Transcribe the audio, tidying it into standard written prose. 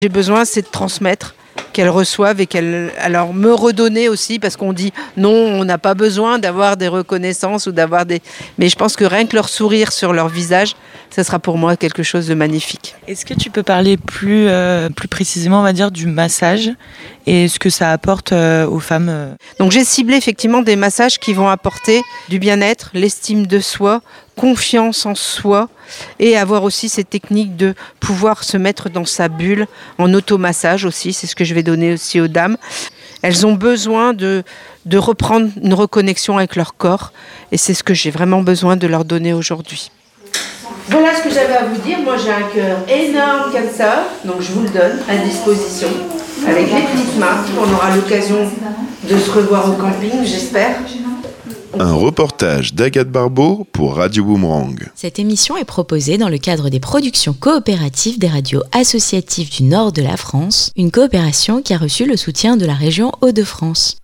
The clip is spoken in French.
J'ai besoin, c'est de transmettre, qu'elles reçoivent et alors me redonner aussi, parce qu'on dit non, on n'a pas besoin d'avoir des reconnaissances ou d'avoir des... Mais je pense que rien que leur sourire sur leur visage, ça sera pour moi quelque chose de magnifique. Est-ce que tu peux parler plus précisément, on va dire, du massage et ce que ça apporte aux femmes Donc j'ai ciblé effectivement des massages qui vont apporter du bien-être, l'estime de soi, confiance en soi et avoir aussi cette technique de pouvoir se mettre dans sa bulle en automassage aussi, c'est ce que je vais donner aussi aux dames. Elles ont besoin de reprendre une reconnexion avec leur corps et c'est ce que j'ai vraiment besoin de leur donner aujourd'hui. Voilà ce que j'avais à vous dire. Moi j'ai un cœur énorme comme ça, donc je vous le donne à disposition avec les petites mains. On aura l'occasion de se revoir au camping, j'espère. Un reportage d'Agathe Barbeau pour Radio Boomerang. Cette émission est proposée dans le cadre des productions coopératives des radios associatives du nord de la France, une coopération qui a reçu le soutien de la région Hauts-de-France.